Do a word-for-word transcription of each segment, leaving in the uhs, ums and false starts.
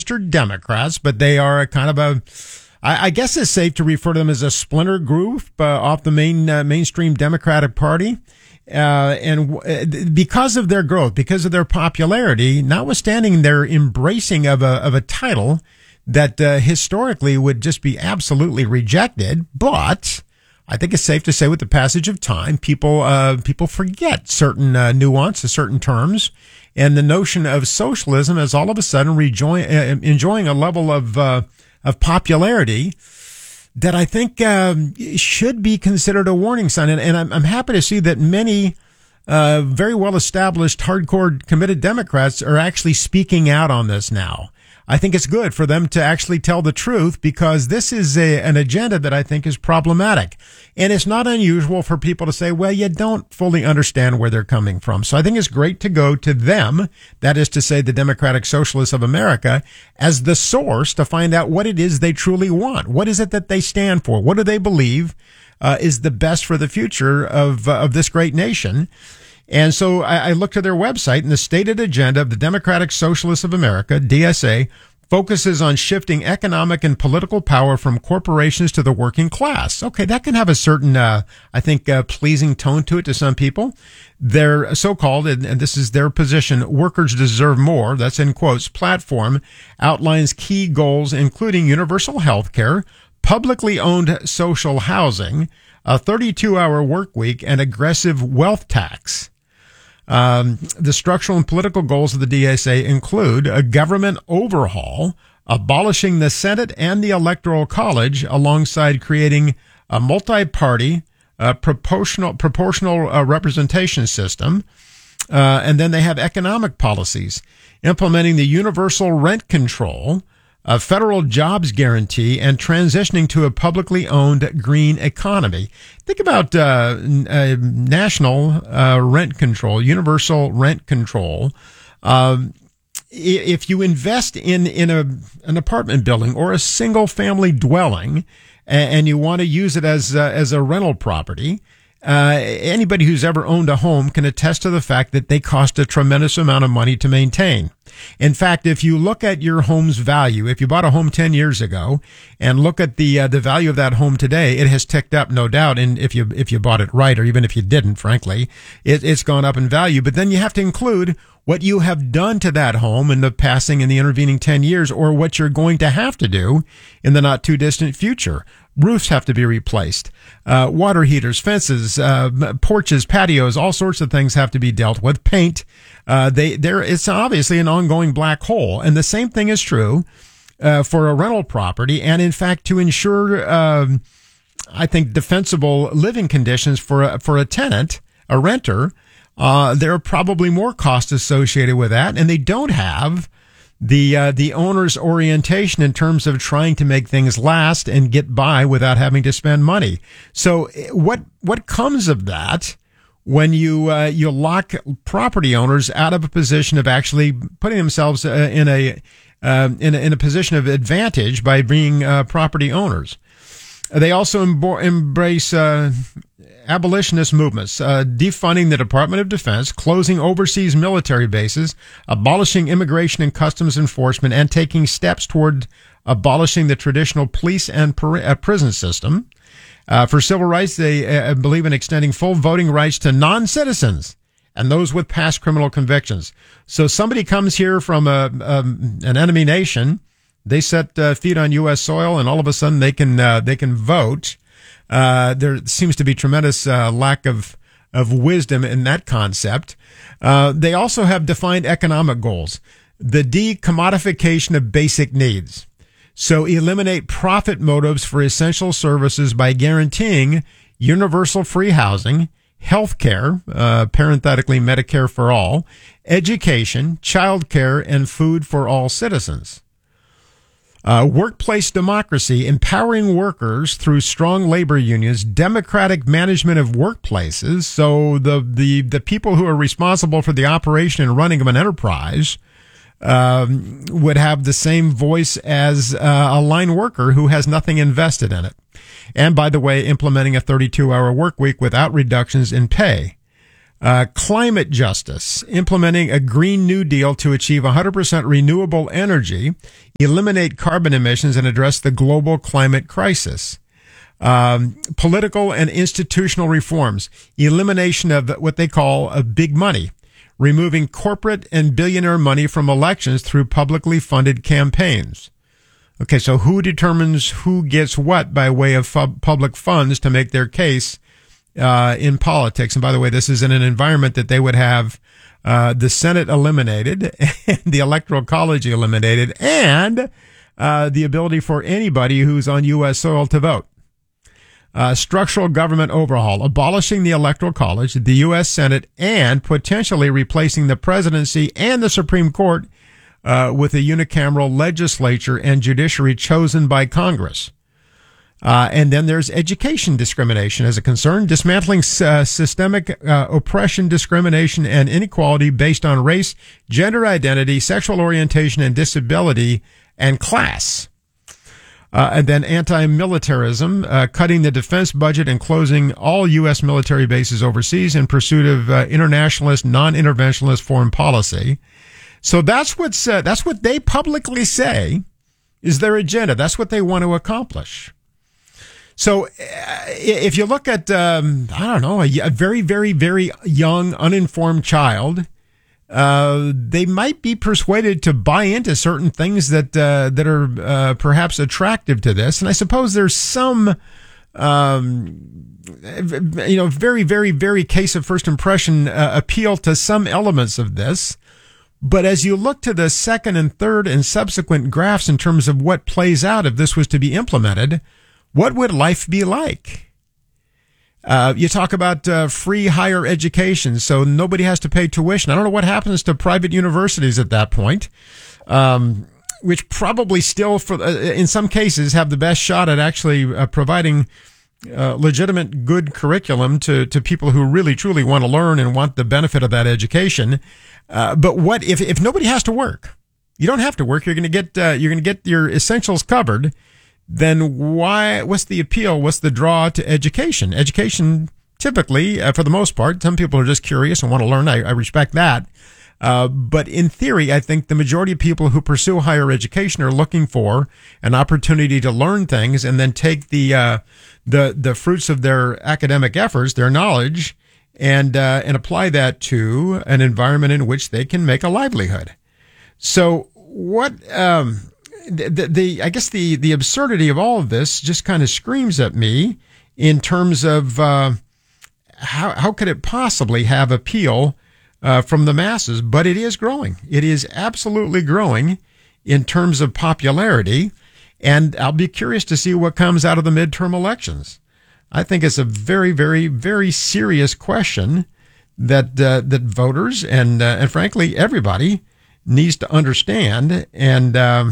registered Democrats, but they are a kind of a, I, I guess it's safe to refer to them as a splinter group uh, off the main uh, mainstream Democratic Party. Uh, and w- because of their growth, because of their popularity, notwithstanding their embracing of a, of a title that uh, historically would just be absolutely rejected, but I think it's safe to say with the passage of time, people uh, people forget certain uh, nuances, certain terms, and the notion of socialism is all of a sudden rejoin, uh, enjoying a level of uh, of popularity that I think um, should be considered a warning sign. And, and I'm, I'm happy to see that many uh, very well-established, hardcore, committed Democrats are actually speaking out on this now. I think it's good for them to actually tell the truth, because this is a, an agenda that I think is problematic. And it's not unusual for people to say, well, you don't fully understand where they're coming from. So I think it's great to go to them, that is to say the Democratic Socialists of America, as the source to find out what it is they truly want. What is it that they stand for? What do they believe uh, is the best for the future of, uh, of this great nation? And so I, I looked at their website, and the stated agenda of the Democratic Socialists of America, D S A, focuses on shifting economic and political power from corporations to the working class. Okay, that can have a certain, uh, I think, uh, pleasing tone to it to some people. Their so-called, and, and this is their position, workers deserve more, that's in quotes, platform outlines key goals, including universal health care, publicly owned social housing, a thirty-two hour work week, and aggressive wealth tax. Um, the structural and political goals of the D S A include a government overhaul, abolishing the Senate and the Electoral College, alongside creating a multi-party, uh, proportional, proportional uh, representation system. Uh, and then they have economic policies, implementing the universal rent control, a federal jobs guarantee, and transitioning to a publicly owned green economy. Think about uh, uh, national uh, rent control, universal rent control. Um, if you invest in in a an apartment building or a single family dwelling, and, and you want to use it as uh, as a rental property, Uh, anybody who's ever owned a home can attest to the fact that they cost a tremendous amount of money to maintain. In fact, if you look at your home's value, if you bought a home ten years ago and look at the uh, the value of that home today, it has ticked up, no doubt. And if you if you bought it right, or even if you didn't, frankly, it, it's gone up in value. But then you have to include what you have done to that home in the passing in the intervening ten years, or what you're going to have to do in the not too distant future. Roofs have to be replaced. Uh, water heaters, fences, uh, porches, patios, all sorts of things have to be dealt with. Paint. Uh, they, there, it's obviously an ongoing black hole. And the same thing is true, uh, for a rental property. And in fact, to ensure, um, I think defensible living conditions for a, for a tenant, a renter, uh, there are probably more costs associated with that. And they don't have the uh, the owner's orientation in terms of trying to make things last and get by without having to spend money. So what what comes of that when you uh, you lock property owners out of a position of actually putting themselves uh, in a uh, in a, in a position of advantage by being uh, property owners? They also embo- embrace uh, abolitionist movements, uh, defunding the Department of Defense, closing overseas military bases, abolishing immigration and customs enforcement, and taking steps toward abolishing the traditional police and per- uh, prison system. Uh, for civil rights, they uh, believe in extending full voting rights to non-citizens and those with past criminal convictions. So somebody comes here from a, um, an enemy nation, they set uh, feet on U S soil, and all of a sudden they can uh, they can vote. Uh, there seems to be tremendous uh, lack of of wisdom in that concept. Uh, they also have defined economic goals: the decommodification of basic needs. So eliminate profit motives for essential services by guaranteeing universal free housing, health care, uh, parenthetically Medicare for all, education, child care, and food for all citizens. Uh, workplace democracy, empowering workers through strong labor unions, democratic management of workplaces. So the, the, the people who are responsible for the operation and running of an enterprise, um, would have the same voice as uh, a line worker who has nothing invested in it. And by the way, implementing a thirty-two hour work week without reductions in pay. Uh, climate justice, implementing a Green New Deal to achieve one hundred percent renewable energy, eliminate carbon emissions, and address the global climate crisis. Um, political and institutional reforms, elimination of what they call a big money, removing corporate and billionaire money from elections through publicly funded campaigns. Okay, so who determines who gets what by way of fu- public funds to make their case Uh, in politics? And by the way, this is in an environment that they would have uh, the Senate eliminated and the Electoral College eliminated and uh, the ability for anybody who's on U S soil to vote. Uh, structural government overhaul, abolishing the Electoral College, the U S Senate, and potentially replacing the presidency and the Supreme Court uh, with a unicameral legislature and judiciary chosen by Congress. Uh, and then there's education discrimination as a concern, dismantling uh, systemic uh, oppression, discrimination, and inequality based on race, gender identity, sexual orientation, and disability, and class. Uh, and then anti-militarism, uh, cutting the defense budget and closing all U S military bases overseas in pursuit of uh, internationalist, non-interventionist foreign policy. So that's what's uh, that's what they publicly say is their agenda. That's what they want to accomplish. So uh, if you look at, um, I don't know, a, a very, very, very young, uninformed child, uh, they might be persuaded to buy into certain things that uh, that are uh, perhaps attractive to this. And I suppose there's some, um, you know, very, very, very case of first impression uh, appeal to some elements of this. But as you look to the second and third and subsequent graphs in terms of what plays out if this was to be implemented, what would life be like? Uh, you talk about uh, free higher education, so nobody has to pay tuition. I don't know what happens to private universities at that point, um, which probably still, for uh, in some cases, have the best shot at actually uh, providing uh, legitimate, good curriculum to to people who really, truly want to learn and want the benefit of that education. Uh, but what if if nobody has to work? You don't have to work. You're going to get uh, you're going to get your essentials covered. Then why, what's the appeal? What's the draw to education? Education, typically, uh, for the most part, some people are just curious and want to learn. I, I respect that. Uh, but in theory, I think the majority of people who pursue higher education are looking for an opportunity to learn things and then take the, uh, the, the fruits of their academic efforts, their knowledge, and, uh, and apply that to an environment in which they can make a livelihood. So what, um, The, the I guess the, the absurdity of all of this just kind of screams at me in terms of uh, how how could it possibly have appeal uh, from the masses? But it is growing. It is absolutely growing in terms of popularity, and I'll be curious to see what comes out of the midterm elections. I think it's a very, very, very serious question that uh, that voters and uh, and frankly everybody needs to understand. And um,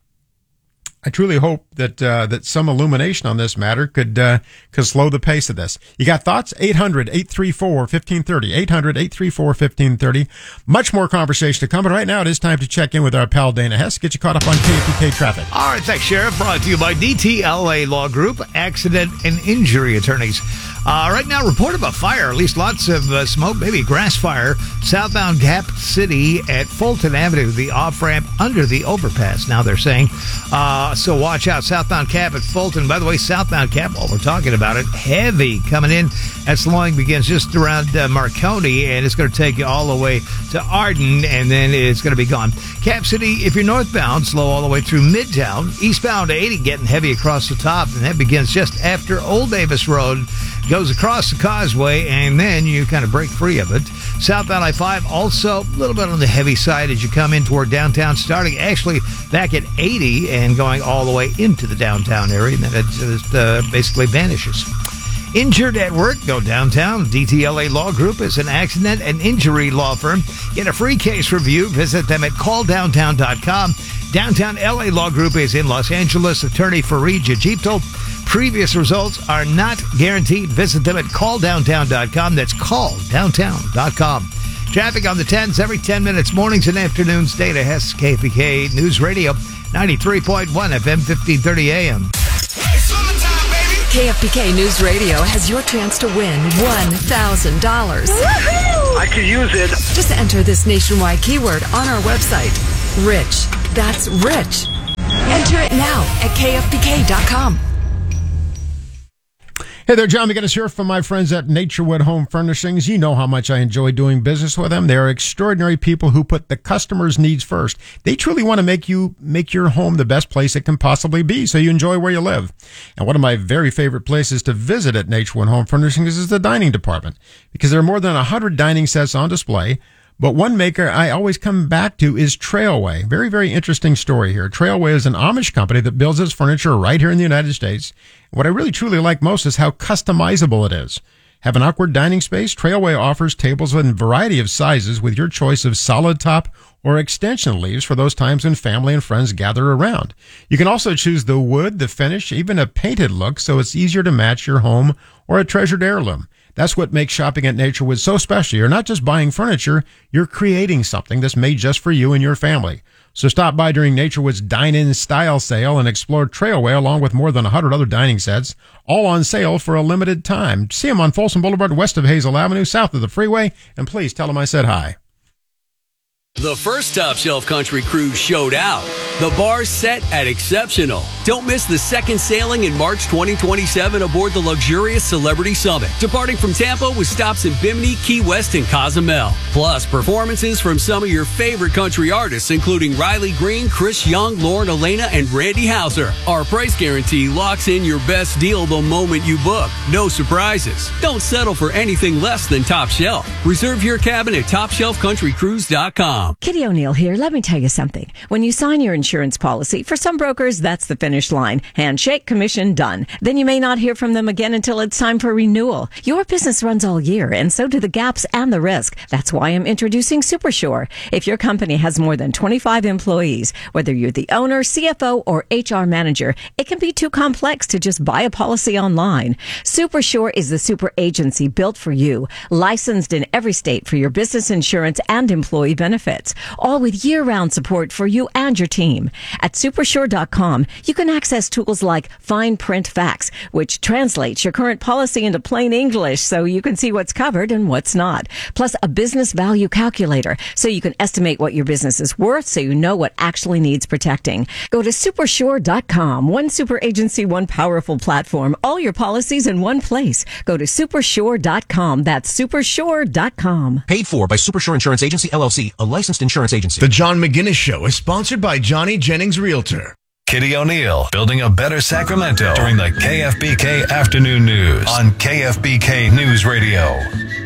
I truly hope that uh, that some illumination on this matter could uh, could slow the pace of this. You got thoughts? eight hundred, eight three four, one five three zero. eight hundred, eight three four, one five three zero. Much more conversation to come, but right now it is time to check in with our pal Dana Hess. Get you caught up on K F B K traffic. All right, thanks, Sheriff. Brought to you by D T L A Law Group, accident and injury attorneys. Uh, right now, report of a fire, at least lots of uh, smoke, maybe a grass fire, southbound Cap City at Fulton Avenue, the off-ramp under the overpass, now they're saying. Uh, so watch out, southbound Cap at Fulton. By the way, southbound Cap, while we're talking about it, heavy coming in as slowing begins just around uh, Marconi, and it's going to take you all the way to Arden, and then it's going to be gone. Cap City, if you're northbound, slow all the way through Midtown. Eastbound eighty getting heavy across the top, and that begins just after Old Davis Road. Goes across the causeway, and then you kind of break free of it. Southbound I five also a little bit on the heavy side as you come in toward downtown, starting actually back at eighty and going all the way into the downtown area, and then it just uh, basically vanishes. Injured at work, go downtown. D T L A Law Group is an accident and injury law firm. Get a free case review. Visit them at call downtown dot com. Downtown L A Law Group is in Los Angeles. Attorney Fareed Jajipto. Previous results are not guaranteed. Visit them at call downtown dot com. That's call downtown dot com. Traffic on the tens every ten minutes, mornings and afternoons. Dana Hess, K F B K News Radio, ninety-three point one F M, fifteen thirty A M. K F B K News Radio has your chance to win one thousand dollars. Woohoo! I could use it. Just enter this nationwide keyword on our website. Rich. That's rich. Enter it now at K F B K dot com. Hey there, John McGinnis here from my friends at Naturewood Home Furnishings. You know how much I enjoy doing business with them. They are extraordinary people who put the customer's needs first. They truly want to make you make your home the best place it can possibly be so you enjoy where you live. And one of my very favorite places to visit at Naturewood Home Furnishings is the dining department because there are more than one hundred dining sets on display. But one maker I always come back to is Trailway. Very, very interesting story here. Trailway is an Amish company that builds its furniture right here in the United States. What I really truly like most is how customizable it is. Have an awkward dining space? Trailway offers tables in a variety of sizes with your choice of solid top or extension leaves for those times when family and friends gather around. You can also choose the wood, the finish, even a painted look so it's easier to match your home or a treasured heirloom. That's what makes shopping at Naturewood so special. You're not just buying furniture, you're creating something that's made just for you and your family. So stop by during Naturewood's Dine-In Style Sale and explore Trailway along with more than one hundred other dining sets, all on sale for a limited time. See them on Folsom Boulevard, west of Hazel Avenue, south of the freeway, and please tell them I said hi. The first Top Shelf Country Cruise showed out. The bar's set at Exceptional. Don't miss the second sailing in March twenty twenty-seven aboard the luxurious Celebrity Summit, departing from Tampa with stops in Bimini, Key West, and Cozumel. Plus, performances from some of your favorite country artists, including Riley Green, Chris Young, Lauren Elena, and Randy Houser. Our price guarantee locks in your best deal the moment you book. No surprises. Don't settle for anything less than Top Shelf. Reserve your cabin at top shelf country cruise dot com. Kitty O'Neill here. Let me tell you something. When you sign your insurance policy, for some brokers, that's the finish line. Handshake, commission, done. Then you may not hear from them again until it's time for renewal. Your business runs all year, and so do the gaps and the risk. That's why I'm introducing SuperSure. If your company has more than twenty-five employees, whether you're the owner, C F O, or H R manager, it can be too complex to just buy a policy online. SuperSure is the super agency built for you, licensed in every state for your business insurance and employee benefits. All with year-round support for you and your team. At supersure dot com, you can access tools like Fine Print Facts, which translates your current policy into plain English so you can see what's covered and what's not. Plus a business value calculator so you can estimate what your business is worth so you know what actually needs protecting. Go to supersure dot com. One super agency, one powerful platform. All your policies in one place. Go to supersure dot com. That's supersure dot com. Paid for by Supersure Insurance Agency, L L C, a licensed insurance agency. The John McGinnis Show is sponsored by Johnny Jennings Realtor. Kitty O'Neill, building a better Sacramento during the K F B K Afternoon News on K F B K News Radio.